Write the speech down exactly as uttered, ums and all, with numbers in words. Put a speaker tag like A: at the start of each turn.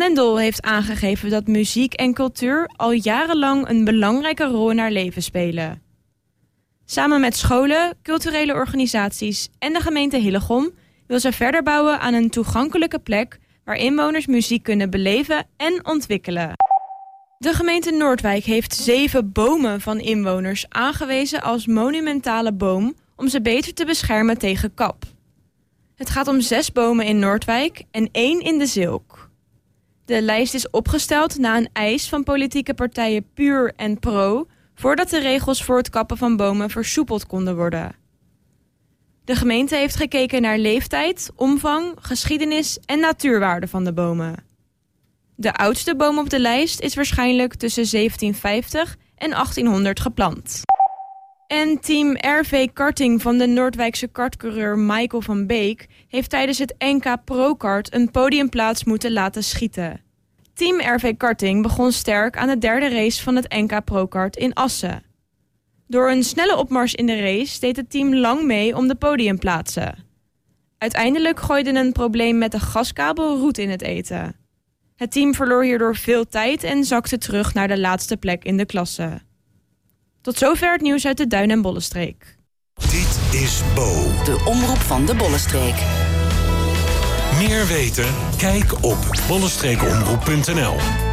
A: den Dol heeft aangegeven dat muziek en cultuur al jarenlang een belangrijke rol in haar leven spelen. Samen met scholen, culturele organisaties en de gemeente Hillegom wil ze verder bouwen aan een toegankelijke plek waar inwoners muziek kunnen beleven en ontwikkelen. De gemeente Noordwijk heeft zeven bomen van inwoners aangewezen als monumentale boom om ze beter te beschermen tegen kap. Het gaat om zes bomen in Noordwijk en één in de Zilk. De lijst is opgesteld na een eis van politieke partijen Puur en Pro voordat de regels voor het kappen van bomen versoepeld konden worden. De gemeente heeft gekeken naar leeftijd, omvang, geschiedenis en natuurwaarde van de bomen. De oudste boom op de lijst is waarschijnlijk tussen zeventien vijftig en achttienhonderd geplant. En team R V Karting van de Noordwijkse kartcoureur Michael van Beek heeft tijdens het N K Pro-kart een podiumplaats moeten laten schieten. Team R V Karting begon sterk aan de derde race van het N K Pro-kart in Assen. Door een snelle opmars in de race deed het team lang mee om de podiumplaatsen. Uiteindelijk gooide een probleem met de gaskabel roet in het eten. Het team verloor hierdoor veel tijd en zakte terug naar de laatste plek in de klasse. Tot zover het nieuws uit de Duin- en Bollenstreek.
B: Dit is Bo,
C: de omroep van de Bollenstreek.
B: Meer weten? Kijk op bollenstreekomroep punt n l.